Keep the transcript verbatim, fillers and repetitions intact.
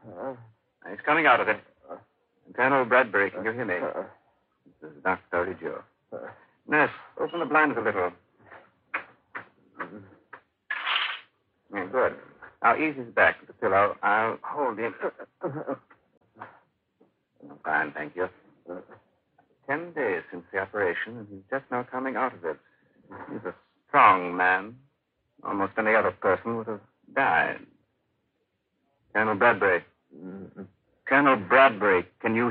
He's coming out of it. Colonel Bradbury, can you hear me? This is Doctor Riggio. Nurse, open the blinds a little. Yeah, good. Now ease his back with the pillow. I'll hold him. Fine, thank you. Ten days since the operation, and he's just now coming out of it. He's a strong man. Almost any other person would have died. Colonel Bradbury. Colonel Bradbury, can you